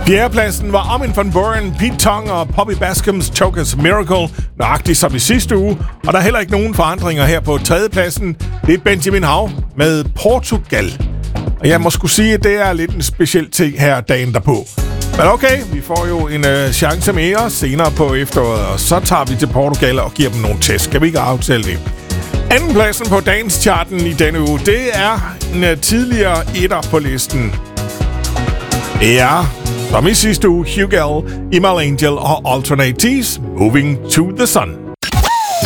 Fjerdepladsen var Armin van Buuren, Pete Tong og Poppy Baskins Toca's Miracle, nøjagtigt som i sidste uge. Og der er heller ikke nogen forandringer her på tredjepladsen. Det er Benjamin Hav med Portugal. Og jeg må skulle sige, at det er lidt en speciel ting her dagen derpå. Men okay, vi får jo en chance mere senere på efteråret, og så tager vi til Portugal og giver dem nogle test. Kan vi ikke aftale det? Andenpladsen på dancecharten i denne uge, det er en tidligere etter på listen. Ja, som i sidste uge, Hugel, Imal Angel og Alternate Tees, Moving to the Sun.